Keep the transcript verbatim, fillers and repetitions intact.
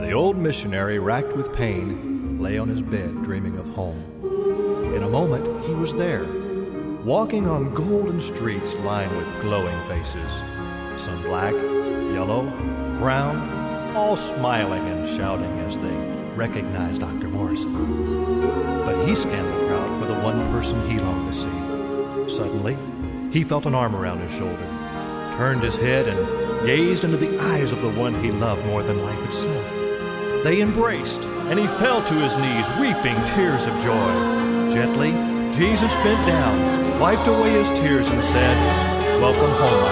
The old missionary, racked with pain, lay on his bed dreaming of home. In a moment, he was there, walking on golden streets lined with glowing faces, some black, yellow, brown, all smiling and shouting as they recognized Doctor Morrison. But he scanned the crowd for the one person he longed to see. Suddenly, he felt an arm around his shoulder, turned his head, and gazed into the eyes of the one he loved more than life itself. They embraced, and he fell to his knees, weeping tears of joy. Gently, Jesus bent down, wiped away his tears, and said, "Welcome home, my